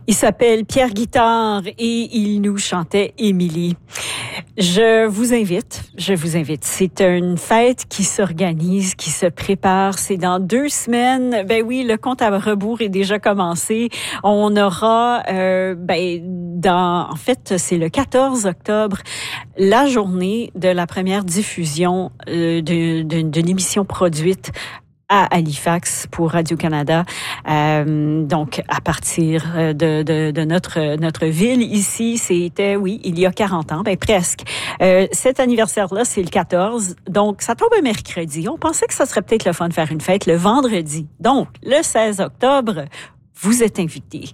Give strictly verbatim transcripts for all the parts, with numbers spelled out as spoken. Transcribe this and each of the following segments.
Il s'appelle Pierre Guitare et il nous chantait Émilie. Je vous invite, je vous invite. C'est une fête qui s'organise, qui se prépare. C'est dans deux semaines. Ben oui, le compte à rebours est déjà commencé. On aura, euh, ben, dans, en fait, c'est le quatorze octobre, la journée de la première diffusion euh, d'une, d'une émission produite à Halifax pour Radio-Canada. Euh, donc, à partir de, de, de notre, notre ville ici, c'était, oui, il y a quarante ans, ben presque. Euh, cet anniversaire-là, c'est le quatorze, donc ça tombe un mercredi. On pensait que ça serait peut-être le fun de faire une fête le vendredi. Donc, le seize octobre, vous êtes invités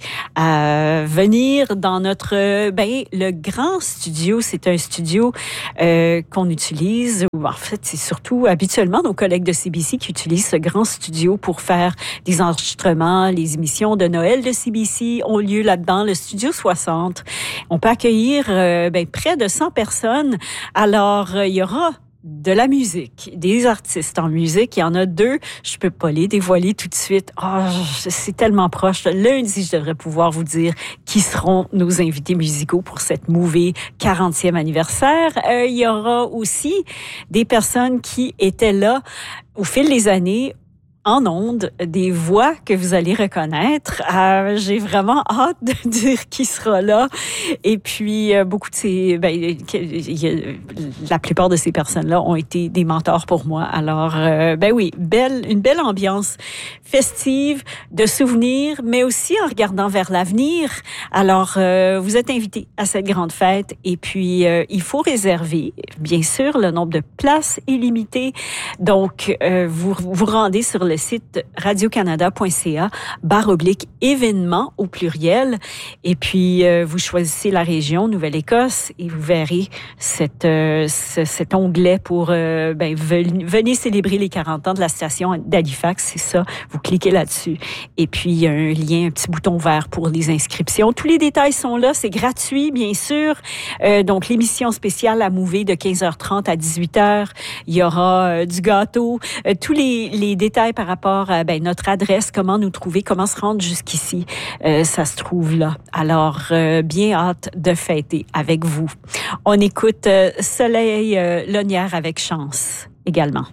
à venir dans notre, ben, le grand studio. C'est un studio euh, qu'on utilise, ou en fait, c'est surtout habituellement nos collègues de C B C qui utilisent ce grand studio pour faire des enregistrements. Les émissions de Noël de C B C ont lieu là-dedans, le studio soixante. On peut accueillir euh, ben, près de cent personnes. Alors, euh, il y aura de la musique, des artistes en musique. Il y en a deux. Je peux pas les dévoiler tout de suite. Oh, c'est tellement proche. Lundi, je devrais pouvoir vous dire qui seront nos invités musicaux pour cette Movie quarantième anniversaire. Euh, il y aura aussi des personnes qui étaient là au fil des années, en ondes, des voix que vous allez reconnaître. Euh, j'ai vraiment hâte de dire qui sera là. Et puis, euh, beaucoup de ces... Ben, y a, la plupart de ces personnes-là ont été des mentors pour moi. Alors, euh, ben oui, belle, une belle ambiance festive, de souvenirs, mais aussi en regardant vers l'avenir. Alors, euh, vous êtes invités à cette grande fête. Et puis, euh, il faut réserver, bien sûr, le nombre de places est limité. Donc, euh, vous vous rendez sur le site radiocanada.ca, barre oblique événements au pluriel. Et puis, euh, vous choisissez la région Nouvelle-Écosse et vous verrez cette, euh, ce, cet onglet pour euh, ben, venez, venez célébrer les quarante ans de la station d'Halifax. C'est ça. Vous cliquez là-dessus. Et puis, il y a un lien, un petit bouton vert pour les inscriptions. Tous les détails sont là. C'est gratuit, bien sûr. Euh, donc, l'émission spéciale à Mouver de quinze heures trente à dix-huit heures. Il y aura euh, du gâteau. Euh, tous les, les détails par rapport à ben, notre adresse, comment nous trouver, comment se rendre jusqu'ici. Euh, ça se trouve là. Alors, euh, bien hâte de fêter avec vous. On écoute euh, Soleil euh, Lonière avec Chance également.